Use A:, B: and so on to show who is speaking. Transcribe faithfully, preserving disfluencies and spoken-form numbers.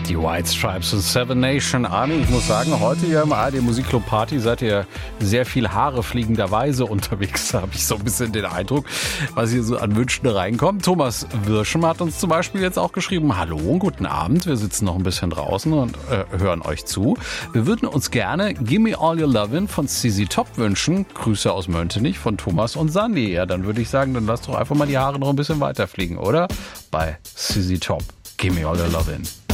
A: Die White Stripes und Seven Nation Army. Ich muss sagen, heute hier im A R D Musikclub Party seid ihr sehr viel Haare fliegenderweise unterwegs. Da habe ich so ein bisschen den Eindruck, was hier so an Wünschen reinkommt. Thomas Wirschem hat uns zum Beispiel jetzt auch geschrieben: Hallo und guten Abend. Wir sitzen noch ein bisschen draußen und äh, hören euch zu. Wir würden uns gerne Gimme All Your Lovin' von C Z Top wünschen. Grüße aus Möntenich von Thomas und Sandy. Ja, dann würde ich sagen, dann lasst doch einfach mal die Haare noch ein bisschen weiter fliegen, oder? Bei C Z Top. Gimme All Your Lovin'.